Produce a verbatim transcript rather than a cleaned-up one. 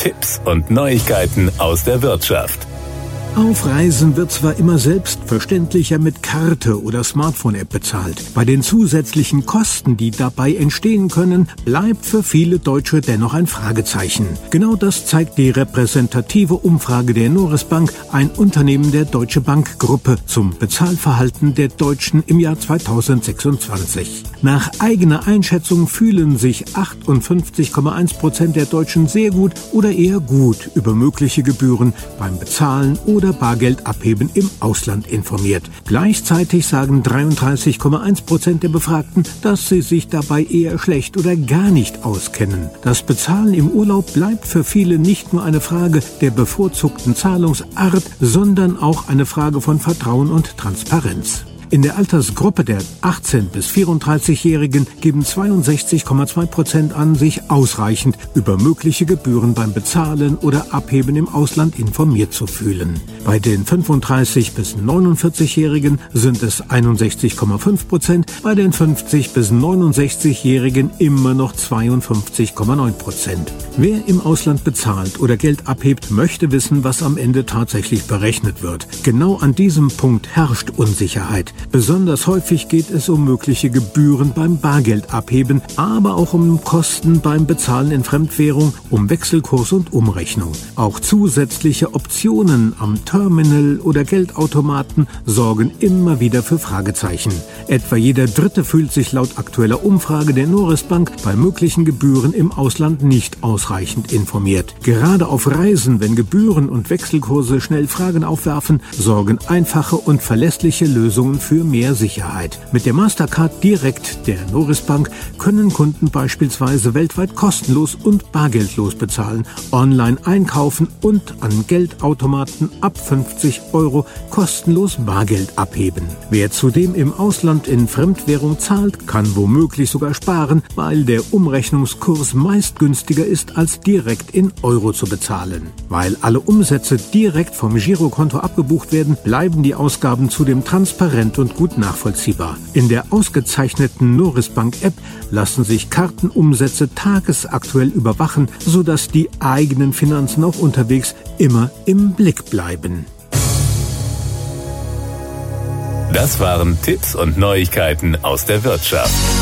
Tipps und Neuigkeiten aus der Wirtschaft. Auf Reisen wird zwar immer selbstverständlicher mit Karte oder Smartphone-App bezahlt. Bei den zusätzlichen Kosten, die dabei entstehen können, bleibt für viele Deutsche dennoch ein Fragezeichen. Genau das zeigt die repräsentative Umfrage der Norisbank, ein Unternehmen der Deutsche Bank Gruppe, zum Bezahlverhalten der Deutschen im Jahr zweitausendsechsundzwanzig. Nach eigener Einschätzung fühlen sich achtundfünfzig Komma eins Prozent der Deutschen sehr gut oder eher gut über mögliche Gebühren beim Bezahlen oder oder Bargeld abheben im Ausland informiert. Gleichzeitig sagen dreiunddreißig Komma eins Prozent der Befragten, dass sie sich dabei eher schlecht oder gar nicht auskennen. Das Bezahlen im Urlaub bleibt für viele nicht nur eine Frage der bevorzugten Zahlungsart, sondern auch eine Frage von Vertrauen und Transparenz. In der Altersgruppe der achtzehn- bis vierunddreißigjährigen geben zweiundsechzig Komma zwei Prozent an, sich ausreichend über mögliche Gebühren beim Bezahlen oder Abheben im Ausland informiert zu fühlen. Bei den fünfunddreißig- bis neunundvierzigjährigen sind es einundsechzig Komma fünf Prozent, bei den fünfzig- bis neunundsechzigjährigen immer noch zweiundfünfzig Komma neun Prozent. Wer im Ausland bezahlt oder Geld abhebt, möchte wissen, was am Ende tatsächlich berechnet wird. Genau an diesem Punkt herrscht Unsicherheit. Besonders häufig geht es um mögliche Gebühren beim Bargeldabheben, aber auch um Kosten beim Bezahlen in Fremdwährung, um Wechselkurs und Umrechnung. Auch zusätzliche Optionen am Terminal oder Geldautomaten sorgen immer wieder für Fragezeichen. Etwa jeder Dritte fühlt sich laut aktueller Umfrage der Norisbank bei möglichen Gebühren im Ausland nicht ausreichend informiert. Gerade auf Reisen, wenn Gebühren und Wechselkurse schnell Fragen aufwerfen, sorgen einfache und verlässliche Lösungen für für mehr Sicherheit. Mit der Mastercard Direct der Norisbank können Kunden beispielsweise weltweit kostenlos und bargeldlos bezahlen, online einkaufen und an Geldautomaten ab fünfzig Euro kostenlos Bargeld abheben. Wer zudem im Ausland in Fremdwährung zahlt, kann womöglich sogar sparen, weil der Umrechnungskurs meist günstiger ist, als direkt in Euro zu bezahlen. Weil alle Umsätze direkt vom Girokonto abgebucht werden, bleiben die Ausgaben zudem transparent und gut nachvollziehbar. In der ausgezeichneten Norisbank-App lassen sich Kartenumsätze tagesaktuell überwachen, sodass die eigenen Finanzen auch unterwegs immer im Blick bleiben. Das waren Tipps und Neuigkeiten aus der Wirtschaft.